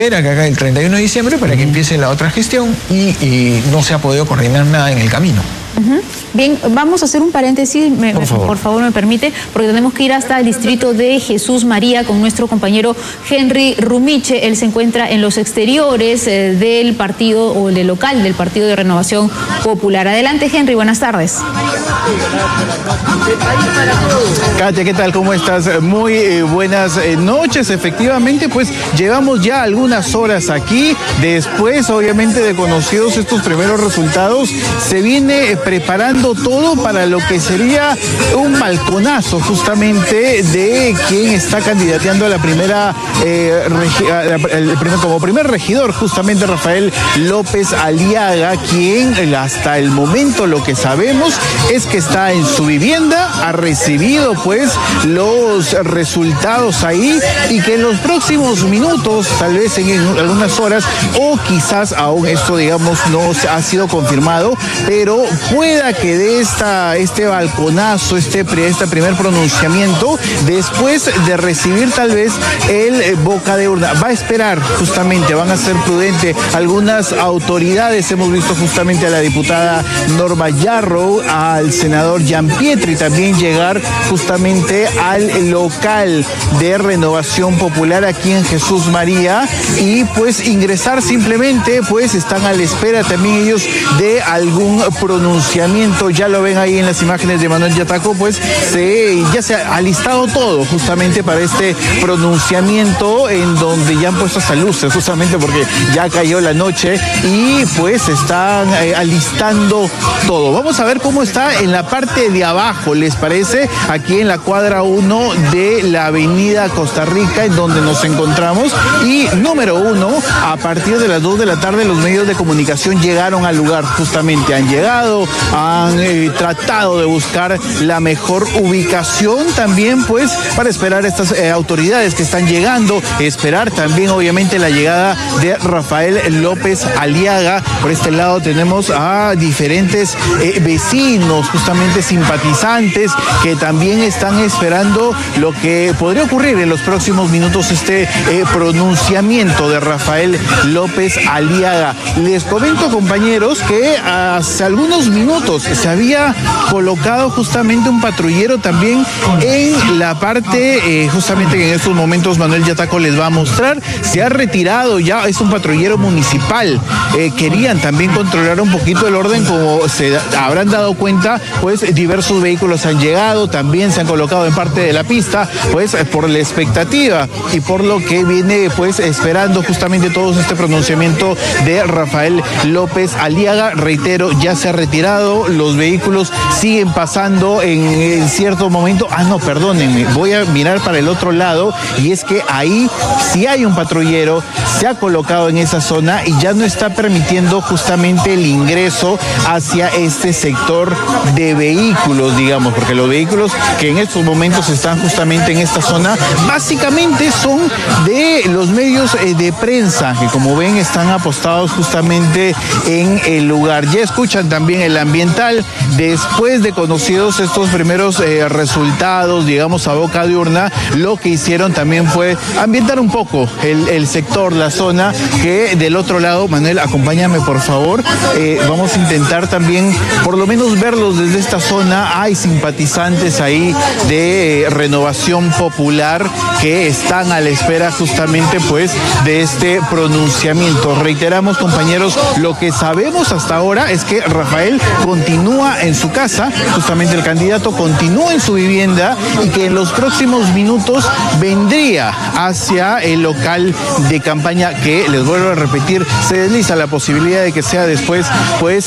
Era que acá el 31 de diciembre para que empiece la otra gestión y no se ha podido coordinar nada en el camino. Bien, vamos a hacer un paréntesis, por favor me permite, porque tenemos que ir hasta el distrito de Jesús María con nuestro compañero Henry Rumiche. Él se encuentra en los exteriores del partido o del local del Partido de Renovación Popular. Adelante, Henry, buenas tardes. Katia, ¿qué tal? ¿Cómo estás? Muy buenas noches. Efectivamente, pues llevamos ya algunas horas aquí. Después, obviamente, de conocidos estos primeros resultados, se viene preparando todo para lo que sería un balconazo justamente de quien está candidateando a la primera, como primer regidor, justamente Rafael López Aliaga, quien hasta el momento lo que sabemos es que está en su vivienda, ha recibido pues los resultados ahí y que en los próximos minutos, tal vez en algunas horas o quizás aún esto digamos no ha sido confirmado, pero pueda que de este balconazo, este primer pronunciamiento, después de recibir tal vez el boca de urna, va a esperar justamente, van a ser prudentes algunas autoridades. Hemos visto justamente a la diputada Norma Yarrow, al senador Gianpietri también llegar justamente al local de Renovación Popular aquí en Jesús María y pues ingresar simplemente, pues están a la espera también ellos de algún pronunciamiento. Ya lo ven ahí en las imágenes de Manuel Yataco, pues ya se ha alistado todo justamente para este pronunciamiento en donde ya han puesto hasta luces justamente porque ya cayó la noche y pues están alistando todo. Vamos a ver cómo está en la parte de abajo, ¿les parece? Aquí en la cuadra 1 de la avenida Costa Rica, en donde nos encontramos. Y número 1, a partir de las 2 de la tarde los medios de comunicación llegaron al lugar, justamente han llegado, han tratado de buscar la mejor ubicación también pues para esperar a estas autoridades que están llegando, esperar también obviamente la llegada de Rafael López Aliaga. Por este lado tenemos a diferentes vecinos, justamente simpatizantes, que también están esperando lo que podría ocurrir en los próximos minutos, este pronunciamiento de Rafael López Aliaga. Les comento, compañeros, que hace algunos minutos se había colocado justamente un patrullero también en la parte, justamente que en estos momentos Manuel Yataco les va a mostrar, se ha retirado ya, es un patrullero municipal. Querían también controlar un poquito el orden, como se habrán dado cuenta, pues diversos vehículos han llegado, también se han colocado en parte de la pista, pues por la expectativa y por lo que viene pues esperando justamente todo este pronunciamiento de Rafael López Aliaga. Reitero, ya se ha retirado, los vehículos siguen pasando en cierto momento. No, perdónenme, voy a mirar para el otro lado y es que ahí sí hay un patrullero, se ha colocado en esa zona y ya no está permitiendo justamente el ingreso hacia este sector de vehículos, digamos, porque los vehículos que en estos momentos están justamente en esta zona básicamente son de los medios de prensa que, como ven, están apostados justamente en el lugar. Ya escuchan también el ambiental. Después de conocidos estos primeros resultados, digamos, a boca de urna, lo que hicieron también fue ambientar un poco el sector, la zona, que del otro lado, Manuel, acompáñame por favor, vamos a intentar también por lo menos verlos desde esta zona. Hay simpatizantes ahí de Renovación Popular que están a la espera justamente pues de este pronunciamiento. Reiteramos, compañeros, lo que sabemos hasta ahora es que Rafael continúa en su casa, justamente el candidato continúa en su vivienda y que en los próximos minutos vendría hacia el local de campaña, que les vuelvo a repetir, se desliza la posibilidad de que sea después pues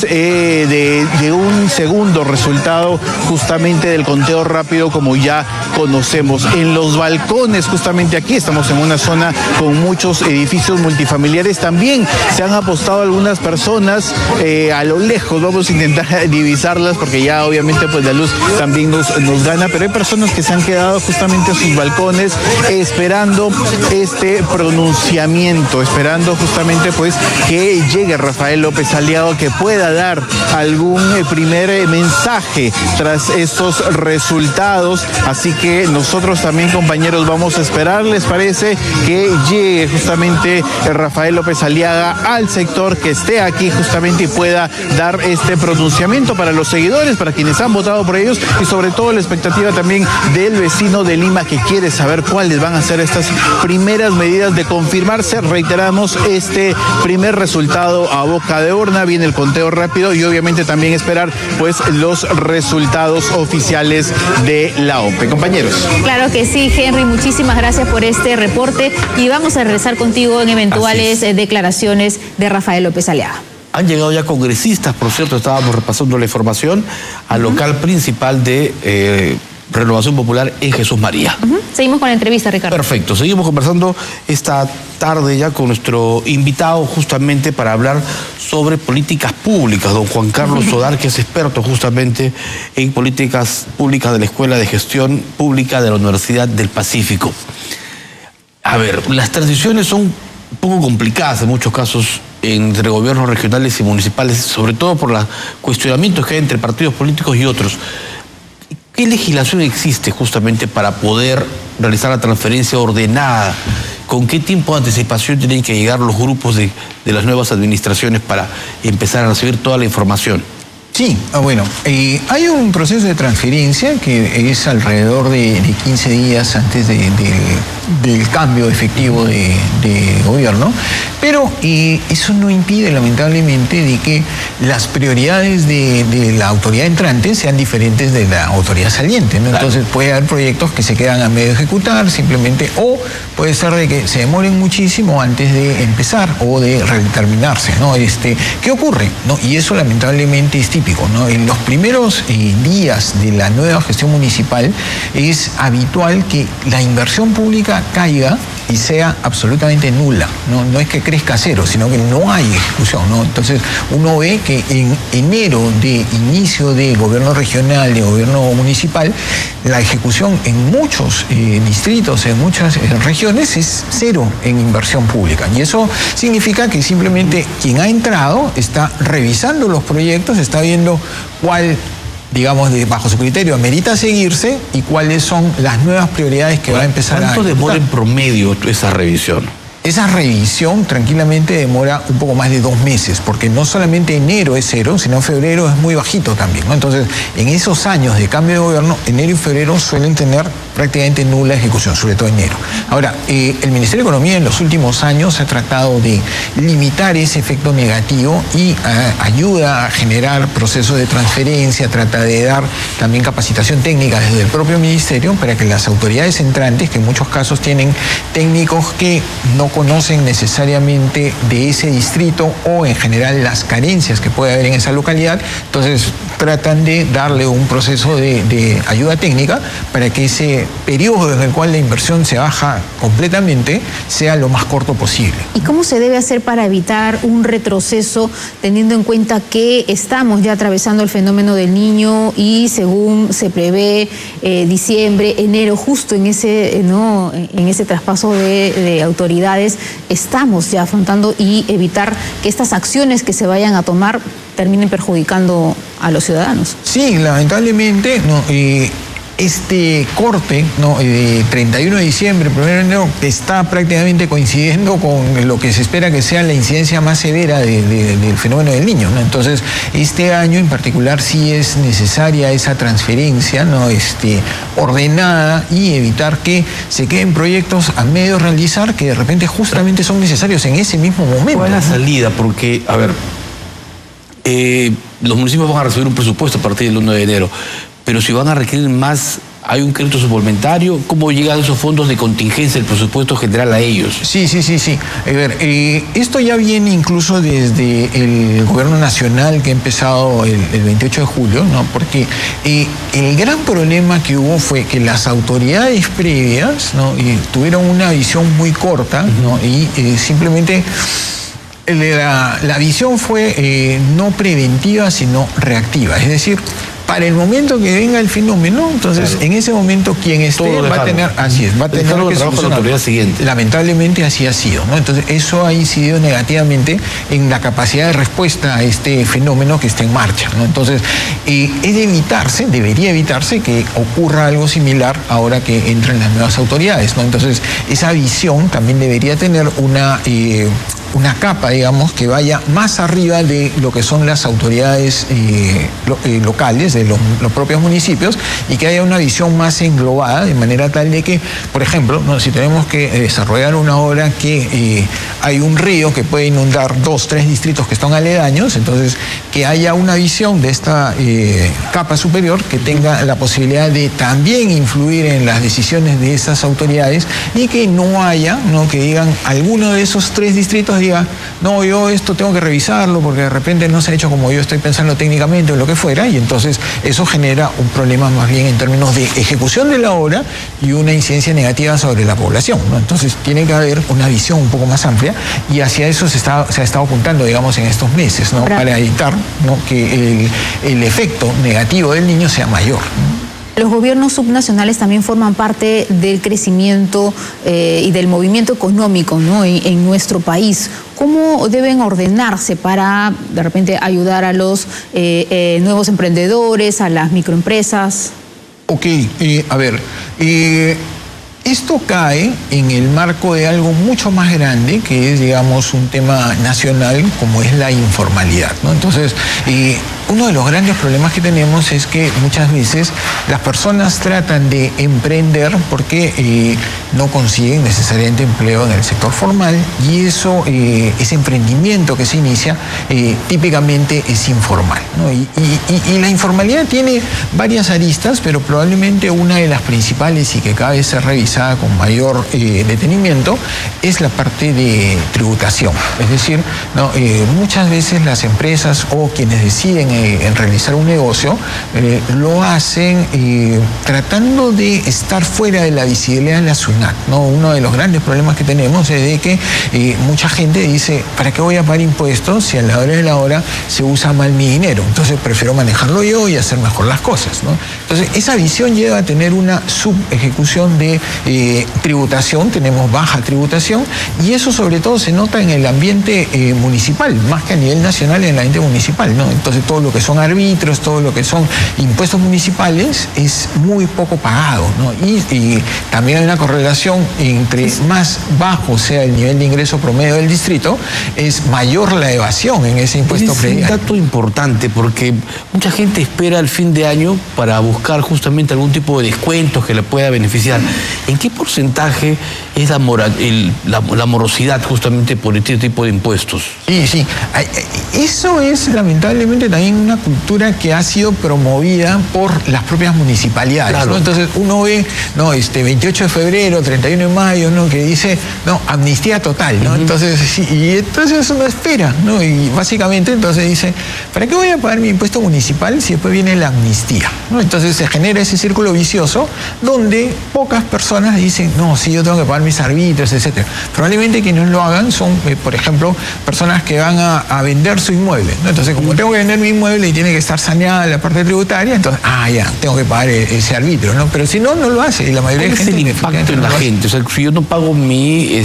de un segundo resultado justamente del conteo rápido, como ya conocemos. En los balcones, justamente aquí estamos en una zona con muchos edificios multifamiliares, también se han apostado algunas personas a lo lejos. Vamos a intentar intentar divisarlas porque ya obviamente pues la luz también nos gana, pero hay personas que se han quedado justamente a sus balcones esperando este pronunciamiento, esperando justamente pues que llegue Rafael López Aliaga, que pueda dar algún primer mensaje tras estos resultados. Así que nosotros también, compañeros, vamos a esperar. ¿Les parece que llegue justamente Rafael López Aliaga al sector, que esté aquí justamente y pueda dar este pronunciamiento para los seguidores, para quienes han votado por ellos, y sobre todo la expectativa también del vecino de Lima, que quiere saber cuáles van a ser estas primeras medidas de confirmarse? Reiteramos, este primer resultado a boca de urna, viene el conteo rápido y obviamente también esperar pues los resultados oficiales de la OPE. Compañeros. Claro que sí, Henry, muchísimas gracias por este reporte y vamos a regresar contigo en eventuales declaraciones de Rafael López Aliaga. Han llegado ya congresistas, por cierto, estábamos repasando la información, al local principal de Renovación Popular en Jesús María. Seguimos con la entrevista, Ricardo. Perfecto, seguimos conversando esta tarde ya con nuestro invitado justamente para hablar sobre políticas públicas, don Juan Carlos Sodar, que es experto justamente en políticas públicas de la Escuela de Gestión Pública de la Universidad del Pacífico. A ver, las transiciones son un poco complicadas en muchos casos entre gobiernos regionales y municipales, sobre todo por los cuestionamientos que hay entre partidos políticos y otros. ¿Qué legislación existe justamente para poder realizar la transferencia ordenada? ¿Con qué tiempo de anticipación tienen que llegar los grupos de las nuevas administraciones para empezar a recibir toda la información? Sí, bueno, hay un proceso de transferencia que es alrededor de 15 días antes del cambio efectivo de gobierno, pero eso no impide lamentablemente de que las prioridades de la autoridad entrante sean diferentes de la autoridad saliente, ¿no? Entonces puede haber proyectos que se quedan a medio de ejecutar simplemente, o puede ser de que se demoren muchísimo antes de empezar o de terminarse, ¿no? ¿Qué ocurre? ¿No? Y eso lamentablemente es típico, ¿no? En los primeros días de la nueva gestión municipal es habitual que la inversión pública caiga y sea absolutamente nula. No es que crezca cero, sino que no hay ejecución, ¿no? Entonces uno ve que en enero de inicio de gobierno regional, de gobierno municipal, la ejecución en muchos distritos, en muchas regiones es cero en inversión pública. Y eso significa que simplemente quien ha entrado está revisando los proyectos, está viendo cuál, digamos, bajo su criterio, amerita seguirse y cuáles son las nuevas prioridades que va a empezar a... ¿Cuánto demora en promedio esa revisión? Esa revisión tranquilamente demora un poco más de 2 meses, porque no solamente enero es cero, sino febrero es muy bajito también, ¿no? Entonces, en esos años de cambio de gobierno, enero y febrero suelen tener prácticamente nula ejecución, sobre todo enero. Ahora, el Ministerio de Economía en los últimos años ha tratado de limitar ese efecto negativo y ayuda a generar procesos de transferencia, trata de dar también capacitación técnica desde el propio ministerio para que las autoridades entrantes, que en muchos casos tienen técnicos que no conocen necesariamente de ese distrito o en general las carencias que puede haber en esa localidad, entonces tratan de darle un proceso de ayuda técnica para que ese periodo en el cual la inversión se baja completamente sea lo más corto posible. ¿Y cómo se debe hacer para evitar un retroceso, teniendo en cuenta que estamos ya atravesando el fenómeno del Niño y según se prevé diciembre, enero, justo en ese, ¿no?, en ese traspaso de autoridades, estamos ya afrontando, y evitar que estas acciones que se vayan a tomar terminen perjudicando a los ciudadanos? Sí, lamentablemente, no, este corte, ¿no?, de 31 de diciembre, 1 de enero, está prácticamente coincidiendo con lo que se espera que sea la incidencia más severa del fenómeno del Niño, ¿no? Entonces, este año en particular sí es necesaria esa transferencia, ¿no?, ordenada, y evitar que se queden proyectos a medio realizar que de repente justamente son necesarios en ese mismo momento. ¿Cuál es la salida? Porque, a ver, los municipios van a recibir un presupuesto a partir del 1 de enero. Pero si van a requerir más, ¿hay un crédito suplementario? ¿Cómo llegan esos fondos de contingencia, el presupuesto general, a ellos? Sí. A ver, esto ya viene incluso desde el gobierno nacional, que ha empezado el 28 de julio, ¿no? Porque el gran problema que hubo fue que las autoridades previas, ¿no?, tuvieron una visión muy corta, ¿no?, y simplemente La visión fue no preventiva, sino reactiva. Es decir, para el momento que venga el fenómeno, entonces claro, en ese momento quien esté va a tener, así es, va a tener que solucionar. La siguiente. Lamentablemente así ha sido, ¿no? Entonces eso ha incidido negativamente en la capacidad de respuesta a este fenómeno que está en marcha, ¿no? Entonces debería evitarse que ocurra algo similar ahora que entran las nuevas autoridades, ¿no? Entonces esa visión también debería tener una capa, digamos, que vaya más arriba de lo que son las autoridades locales, de los propios municipios, y que haya una visión más englobada, de manera tal de que, por ejemplo, ¿no?, si tenemos que desarrollar una obra que hay un río que puede inundar 2, 3 distritos que están aledaños, entonces que haya una visión de esta capa superior que tenga la posibilidad de también influir en las decisiones de esas autoridades, y que no haya, ¿no?, que digan alguno de esos 3 distritos diga, no, yo esto tengo que revisarlo porque de repente no se ha hecho como yo estoy pensando técnicamente o lo que fuera, y entonces eso genera un problema más bien en términos de ejecución de la obra y una incidencia negativa sobre la población, ¿no? Entonces tiene que haber una visión un poco más amplia, y hacia eso se ha estado apuntando, digamos, en estos meses, ¿no?, para evitar, ¿no?, que el efecto negativo del niño sea mayor, ¿no? Los gobiernos subnacionales también forman parte del crecimiento y del movimiento económico, ¿no?, en nuestro país. ¿Cómo deben ordenarse para, de repente, ayudar a los nuevos emprendedores, a las microempresas? Ok, a ver, esto cae en el marco de algo mucho más grande, que es, digamos, un tema nacional, como es la informalidad, ¿no? Entonces, uno de los grandes problemas que tenemos es que muchas veces las personas tratan de emprender porque no consiguen necesariamente empleo en el sector formal, y ese emprendimiento que se inicia típicamente es informal, ¿no? Y la informalidad tiene varias aristas, pero probablemente una de las principales, y que cada vez se revisa con mayor detenimiento, es la parte de tributación. Es decir, ¿no?, muchas veces las empresas o quienes deciden en realizar un negocio lo hacen tratando de estar fuera de la visibilidad de la SUNAT, ¿no? Uno de los grandes problemas que tenemos es de que mucha gente dice, ¿para qué voy a pagar impuestos si a la hora de la hora se usa mal mi dinero? Entonces prefiero manejarlo yo y hacer mejor las cosas, ¿no? Entonces esa visión lleva a tener una subejecución de tributación, tenemos baja tributación, y eso sobre todo se nota en el ambiente municipal, más que a nivel nacional, en el ambiente municipal, ¿no? Entonces todo lo que son árbitros, todo lo que son impuestos municipales es muy poco pagado, ¿no? Y también hay una correlación entre más bajo sea el nivel de ingreso promedio del distrito, es mayor la evasión en ese impuesto predial. Es un dato importante, porque mucha gente espera el fin de año para buscar justamente algún tipo de descuentos que le pueda beneficiar. ¿En qué porcentaje es la morosidad justamente por este tipo de impuestos? Sí. Eso es lamentablemente también una cultura que ha sido promovida por las propias municipalidades, claro, ¿no? Entonces uno ve, ¿no?, 28 de febrero, 31 de mayo, ¿no?, que dice, no, amnistía total, ¿no? Entonces, sí, y entonces uno espera, ¿no? Y básicamente entonces dice, ¿para qué voy a pagar mi impuesto municipal si después viene la amnistía, ¿no? Entonces se genera ese círculo vicioso donde pocas personas dicen, no, sí, yo tengo que pagar mis arbitrios, etcétera. Probablemente quienes lo hagan son, por ejemplo, personas que van a vender su inmueble, ¿no? Entonces, como tengo que vender mi inmueble y tiene que estar saneada la parte tributaria, entonces, ya, tengo que pagar ese arbitrio, ¿no? Pero si no, no lo hace, y la mayoría de gente... ¿Cuál es el impacto en la gente? O sea, si yo no pago mi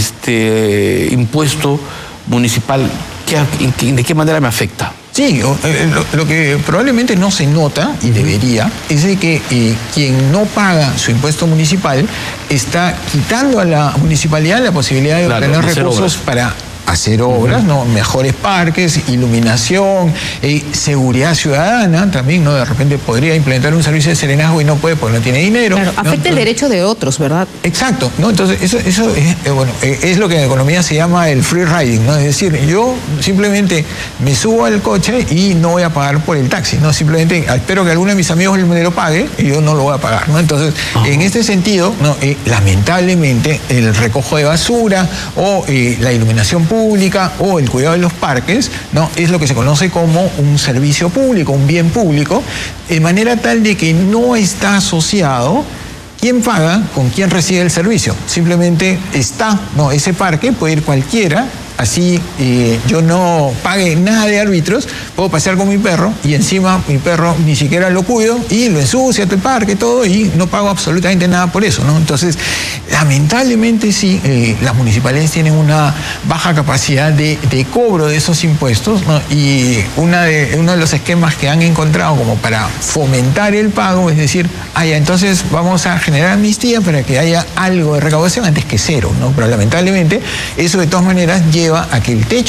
impuesto municipal, ¿de qué manera me afecta? Sí, lo que probablemente no se nota, y debería, es de que quien no paga su impuesto municipal está quitando a la municipalidad la posibilidad de obtener recursos para hacer obras, ¿no? Mejores parques, iluminación, seguridad ciudadana también, ¿no? De repente podría implementar un servicio de serenazgo y no puede porque no tiene dinero. Claro, ¿no? Afecta el derecho de otros, ¿verdad? Exacto, ¿no? Entonces eso es lo que en economía se llama el free riding, ¿no? Es decir, yo simplemente me subo al coche y no voy a pagar por el taxi, ¿no? Simplemente espero que alguno de mis amigos me lo pague y yo no lo voy a pagar, ¿no? Entonces, en este sentido, ¿no? Lamentablemente, el recojo de basura o la iluminación pública o el cuidado de los parques, ¿no? Es lo que se conoce como un servicio público, un bien público, de manera tal de que no está asociado quién paga con quién recibe el servicio. Simplemente está, ¿no? Ese parque puede ir cualquiera así yo no pague nada de árbitros, puedo pasear con mi perro y encima mi perro ni siquiera lo cuido y lo ensucia el parque, todo, y no pago absolutamente nada por eso, ¿no? Entonces, lamentablemente sí, las municipalidades tienen una baja capacidad de cobro de esos impuestos, ¿no? Y uno de los esquemas que han encontrado como para fomentar el pago es decir, entonces vamos a generar amnistía para que haya algo de recaudación antes que cero, ¿no? Pero lamentablemente eso de todas maneras lleva a que el techo